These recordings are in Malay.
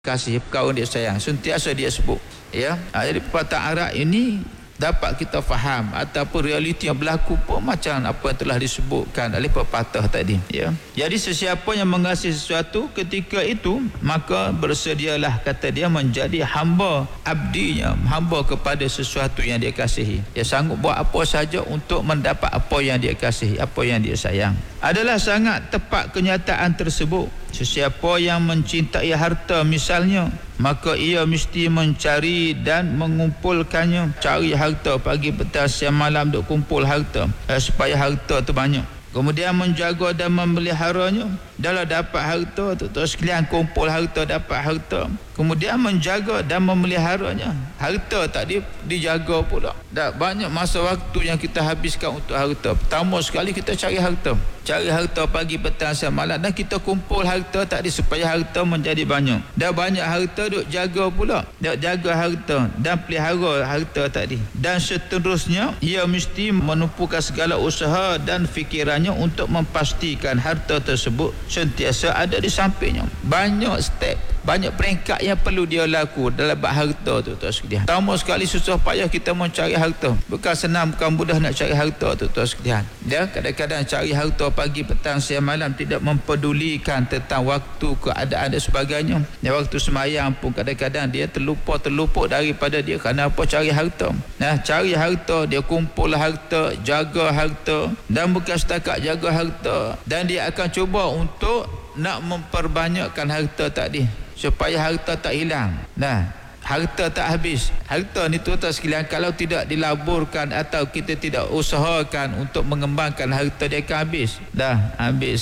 kasih, perkara dia sayang, sentiasa dia sebut, ya. Jadi pepatah Arab ini dapat kita faham ataupun realiti yang berlaku pun macam apa yang telah disebutkan oleh pepatah tadi, ya. Jadi sesiapa yang mengasihi sesuatu ketika itu, maka bersedialah, kata dia, menjadi hamba abdinya, hamba kepada sesuatu yang dia kasihi. Dia sanggup buat apa saja untuk mendapat apa yang dia kasihi, apa yang dia sayang. Adalah sangat tepat kenyataan tersebut. Sesiapa yang mencintai harta misalnya, maka ia mesti mencari dan mengumpulkannya. Cari harta pagi, petang, siang, malam, duk kumpul harta supaya harta tu banyak. Kemudian menjaga dan memeliharanya. Dalam dapat harta tu, terus sekalian kumpul harta, dapat harta. Kemudian menjaga dan memeliharanya. Harta tak dijaga pula. Dah banyak masa waktu yang kita habiskan untuk harta. Pertama sekali kita cari harta. Cari harta pagi, petang, siang, malam. Dan kita kumpul harta tadi supaya harta menjadi banyak. Dah banyak harta duk jaga pula. Duk jaga harta dan pelihara harta tadi. Dan seterusnya, ia mesti menumpukan segala usaha dan fikirannya untuk memastikan harta tersebut sentiasa ada di sampingnya. Banyak step, banyak peringkat yang perlu dia laku dalam bab harta tu, tuan sekalian. Pertama sekali, susah payah kita mencari harta. Bukan senang, bukan mudah nak cari harta tu, tuan sekalian. Dia kadang-kadang cari harta pagi, petang, siang, malam, tidak mempedulikan tentang waktu, keadaan dan sebagainya. Dia waktu semayang pun kadang-kadang dia terluput daripada dia. Kerana apa? Cari harta. Nah, cari harta, dia kumpul harta, jaga harta, dan bukan setakat jaga harta, dan dia akan cuba untuk nak memperbanyakkan harta tadi supaya harta tak hilang. Nah, harta tak habis. Harta ni tuan-tuan sekalian, kalau tidak dilaburkan atau kita tidak usahakan untuk mengembangkan harta, dia akan habis. Dah ambil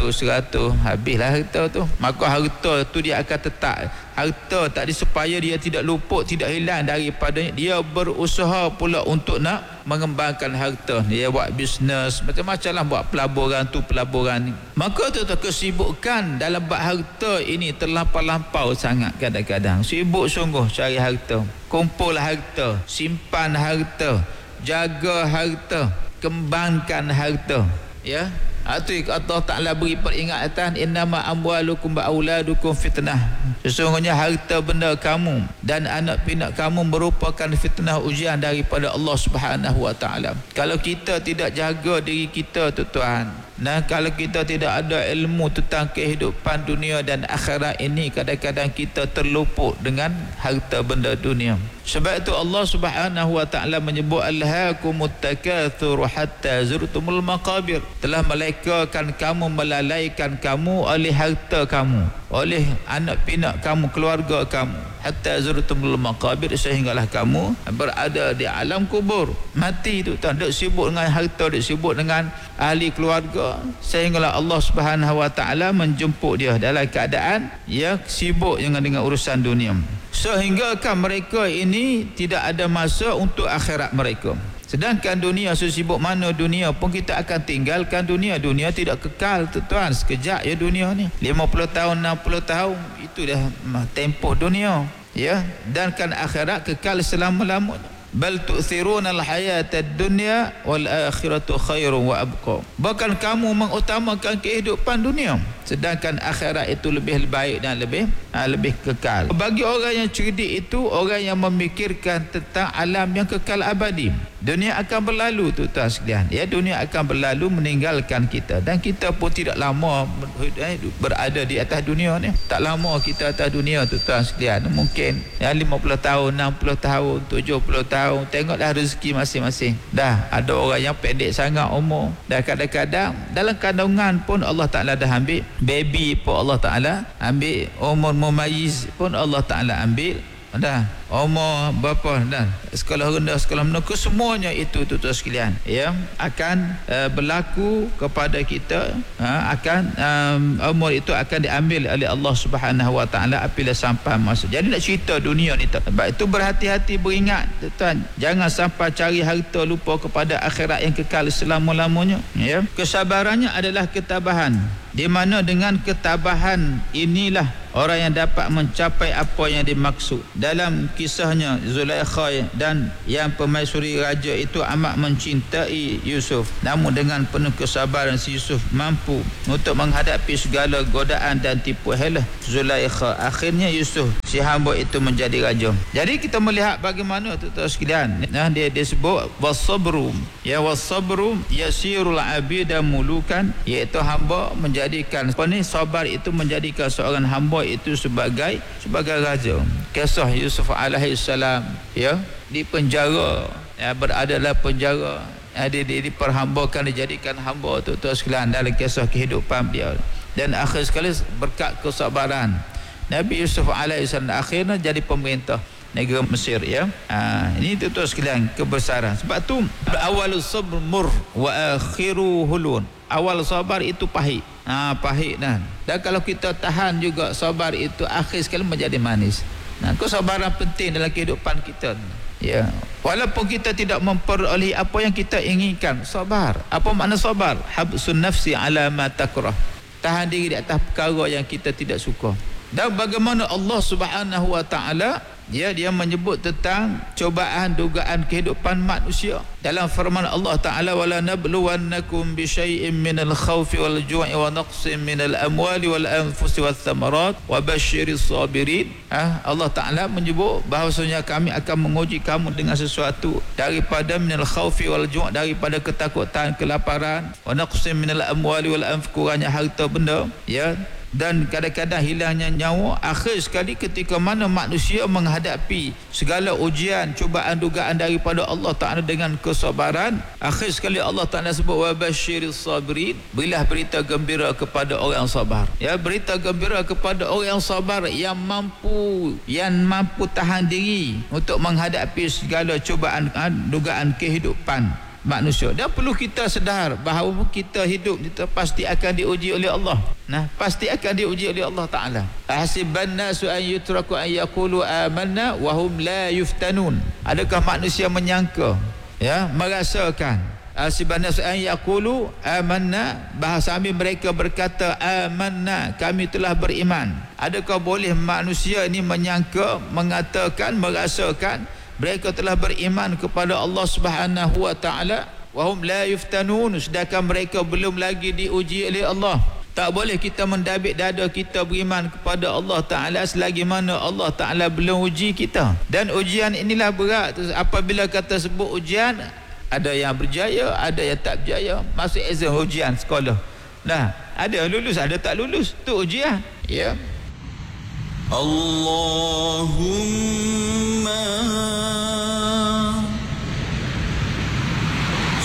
100, habislah harta tu. Maka harta tu dia akan tetap. Harta tadi supaya dia tidak luput, tidak hilang daripadanya, dia berusaha pula untuk nak mengembangkan harta. Dia buat bisnes, macam-macam lah, buat pelaburan tu, pelaburan ni. Maka tu kesibukan dalam bab harta ini terlampau-lampau sangat kadang-kadang. Sibuk sungguh cari harta, kumpul harta, simpan harta, jaga harta, kembangkan harta, ya. Itu Allah Ta'ala beri peringatan, innama amwalukum wa auladukum fitnah. Sesungguhnya harta benda kamu dan anak pinak kamu merupakan fitnah, ujian daripada Allah Subhanahu wa Ta'ala. Kalau kita tidak jaga diri kita tu tuan, nah, kalau kita tidak ada ilmu tentang kehidupan dunia dan akhirat ini, kadang-kadang kita terluput dengan harta benda dunia. Sebab itu Allah Subhanahu wa Ta'ala menyebut alhaakumut takatsur hatta zurtumul maqabir. Telah melekakan kamu, melalaikan kamu oleh harta kamu, oleh anak pinak kamu, keluarga kamu, hatta zurtumul maqabir, sehinggalah kamu berada di alam kubur. Mati tu tak duk sibuk dengan harta, duk sibuk dengan ahli keluarga, sehinggalah Allah Subhanahu wa Ta'ala menjemput dia dalam keadaan ya sibuk dengan urusan dunia, sehingga kan mereka ini tidak ada masa untuk akhirat mereka. Sedangkan dunia, sesibuk mana dunia pun kita akan tinggalkan dunia. Dunia tidak kekal tuan, sekejap ya dunia ni. 50 tahun, 60 tahun, itu dah tempoh dunia, ya. Dan kan akhirat kekal selama-lamanya. Bal tu'thiruna al-hayata ad-dunya wal akhiratu khairun wa abqa. Bahkan kamu mengutamakan kehidupan dunia, sedangkan akhirat itu lebih baik dan lebih kekal. Bagi orang yang cerdik itu, orang yang memikirkan tentang alam yang kekal abadi. Dunia akan berlalu tuan sekalian, ya, dunia akan berlalu meninggalkan kita, dan kita pun tidak lama berada di atas dunia ni. Tak lama kita atas dunia tuan sekalian, mungkin ya 50 tahun, 60 tahun, 70 tahun, tengoklah rezeki masing-masing. Dah ada orang yang pendek sangat umur, dah kadang-kadang dalam kandungan pun Allah Ta'ala dah ambil, baby pun Allah Ta'ala ambil, umur mumayyiz pun Allah Ta'ala ambil, dah umur berapa, dah sekolah rendah, sekolah menengah, semuanya itu tuan sekalian, ya, akan berlaku kepada kita, akan umur itu akan diambil oleh Allah Subhanahu wa Ta'ala apabila sampai masa. Jadi nak cerita dunia ni, sebab itu berhati-hati, beringat tuan, jangan sampai cari harta lupa kepada akhirat yang kekal selama-lamanya, ya. Kesabarannya adalah ketabahan, di mana dengan ketabahan inilah orang yang dapat mencapai apa yang dimaksud. Dalam kisahnya Zulaikha dan yang permaisuri raja itu amat mencintai Yusuf, namun dengan penuh kesabaran si Yusuf mampu untuk menghadapi segala godaan dan tipu helah Zulaikha. Akhirnya Yusuf si hamba itu menjadi raja. Jadi kita melihat bagaimana tuan-tuan sekalian, dia disebut wasabru, ya wasabru yasirul abida mulukan, iaitu hamba menjadikan sabar itu menjadikan seorang hamba itu sebagai raja. Kisah Yusuf alaihi salam, ya, di penjara, ya, berada dalam penjara, ya, diperhambakan, dijadikan hamba tuan-tuan sekalian dalam kisah kehidupan dia. Dan akhir sekali berkat kesabaran Nabi Yusuf alaihi salam akhirnya jadi pemerintah negara Mesir, ya. Ini tuan-tuan sekalian kebesaran. Sebab tu awalus sabr mur wa akhiru hulun. Awal sabar itu pahit. Pahit dan kalau kita tahan juga sabar itu akhir sekali menjadi manis. Kesabaran penting dalam kehidupan kita. Ya, walaupun kita tidak memperoleh apa yang kita inginkan, sabar. Apa makna sabar? Habsun nafsi ala ma takrah. Tahan diri di atas perkara yang kita tidak suka. Dan bagaimana Allah Subhanahu wa taala dia menyebut tentang cobaan dugaan kehidupan manusia dalam firman Allah taala, wala nabluwannakum bi syai'in minal khaufi wal ju'i wa naqsin minal amwali wal anfusi wath thamarat wa basyiris sabirin. Allah taala menyebut bahawasanya kami akan menguji kamu dengan sesuatu daripada minal khaufi wal ju', daripada ketakutan, kelaparan, wa naqsin minal amwali wal anfusi, kurangnya harta benda, ya, dan kadang-kadang hilangnya nyawa. Akhir sekali ketika mana manusia menghadapi segala ujian, cubaan, dugaan daripada Allah Ta'ala dengan kesabaran, akhir sekali Allah Ta'ala sebut wa basyiris sabirin, berilah berita gembira kepada orang sabar. Ya, berita gembira kepada orang sabar yang mampu tahan diri untuk menghadapi segala cubaan, dugaan kehidupan manusia. Dan perlu kita sedar bahawa kita hidup kita pasti akan diuji oleh Allah. Pasti akan diuji oleh Allah Ta'ala. Hasiban nasu an yutraku an yaqulu amanna wa hum la yuftanun. Adakah manusia menyangka, ya, merasakan hasiban nasu an yaqulu amanna, bahasa kami mereka berkata amanna, kami telah beriman. Adakah boleh manusia ini menyangka, mengatakan, merasakan mereka telah beriman kepada Allah Subhanahu wa taala, wa hum la yuftanun, sedangkan mereka belum lagi diuji oleh Allah. Tak boleh kita mendabik dada kita beriman kepada Allah Taala selagi mana Allah Taala belum uji kita. Dan ujian inilah berat. Apabila kata sebut ujian, ada yang berjaya, ada yang tak berjaya. Masuk exam ujian sekolah. Ada lulus, ada tak lulus. Tu ujian, ya. Allahumma